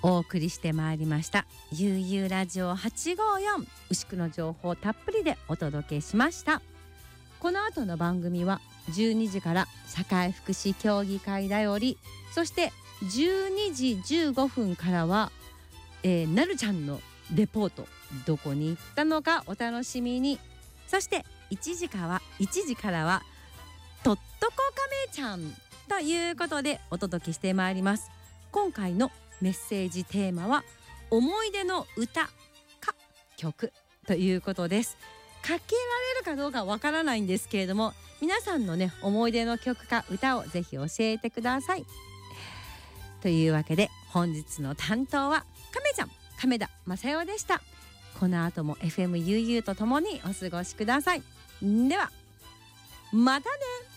お送りしてまいりましたゆうゆうラジオ854、牛久の情報たっぷりでお届けしました。この後の番組は12時から社会福祉協議会だより、そして12時15分からは、なるちゃんのレポート、どこに行ったのかお楽しみに。そして1時からはとっとこ亀ちゃんということでお届けしてまいります。今回のメッセージテーマは思い出の歌か曲ということです。かけられるかどうかわからないんですけれども、皆さんのね思い出の曲か歌をぜひ教えてください。というわけで本日の担当は亀ちゃん、亀田正代でした。この後も FM ゆうゆうとともにお過ごしください。ではまたね。